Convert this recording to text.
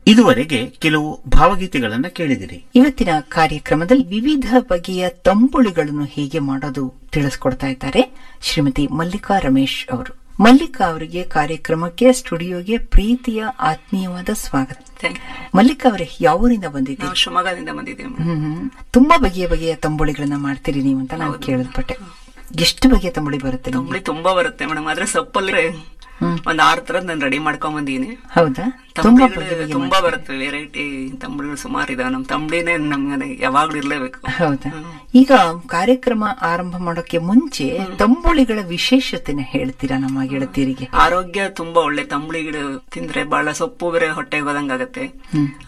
ಇದುವರೆಗೆ ಕೆಲವು ಭಾವಗೀತೆಗಳನ್ನ ಕೇಳಿದಿರಿ. ಇವತ್ತಿನ ಕಾರ್ಯಕ್ರಮದಲ್ಲಿ ವಿವಿಧ ಬಗೆಯ ತಂಬುಳಿಗಳನ್ನು ಹೇಗೆ ಮಾಡೋದು ತಿಳಿಸ್ಕೊಡ್ತಾ ಇದ್ದಾರೆ ಶ್ರೀಮತಿ ಮಲ್ಲಿಕಾ ರಮೇಶ್ ಅವರು. ಮಲ್ಲಿಕಾ ಅವರಿಗೆ ಕಾರ್ಯಕ್ರಮಕ್ಕೆ, ಸ್ಟುಡಿಯೋಗೆ ಪ್ರೀತಿಯ ಆತ್ಮೀಯವಾದ ಸ್ವಾಗತ. ಮಲ್ಲಿಕಾ ಅವರೇ, ಯಾವೂರಿಂದ ಬಂದಿದ್ದೀರಿ? ಶಿವಮೊಗ್ಗದಿಂದ ಬಂದಿದ್ದೀವಿ. ತುಂಬಾ ಬಗೆಯ ತಂಬುಳಿಗಳನ್ನ ಮಾಡ್ತೀರಿ ನೀವು ಅಂತ ನಾನು ಕೇಳಲ್ಪಟ್ಟೆ. ಎಷ್ಟು ಬಗೆಯ ತಂಬುಳಿ ಬರುತ್ತೆ? ತಂಬುಳಿ ತುಂಬಾ ಬರುತ್ತೆ ಮೇಡಮ್. ಆದ್ರೆ ಸೊಪ್ಪಲ್ಲಿ ಒಂದ್ 6 ತರದ್ ನಾನು ರೆಡಿ ಮಾಡ್ಕೊಂಡ್ ಬಂದೀನಿ. ಹೌದಾ? ತುಂಬಾ ಬರುತ್ತೆ ವೆರೈಟಿ ತಂಬುಳಿಗಳು ಸುಮಾರು ಇದಾವೆ. ನಮ್ ತಂಬುಳಿನೇ ನಮ್ಗೆ ಯಾವಾಗ್ಲೂ ಇರ್ಲೇಬೇಕು. ಹೌದಾ? ಈಗ ಕಾರ್ಯಕ್ರಮ ಆರಂಭ ಮಾಡೋಕೆ ಮುಂಚೆ ತಂಬುಳಿಗಳ ವಿಶೇಷತೆನ ಹೇಳ್ತೀರಾ ನಮ್ಮ ಗೆಳತಿಯರಿಗೆ? ಆರೋಗ್ಯ ತುಂಬಾ ಒಳ್ಳೆ ತಂಬುಳಿಗಳು ತಿಂದ್ರೆ ಬಹಳ ಸೊಪ್ಪು ಬೇರೆ ಹೊಟ್ಟೆಗೆ ಹೋದಂಗಾಗತ್ತೆ.